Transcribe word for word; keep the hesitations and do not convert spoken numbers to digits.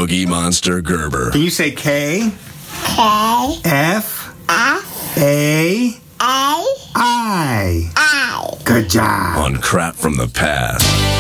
Cookie Monster Gerber. Can you say K? K. F. F. A. A. I. I. Good job. On Crap from the Past.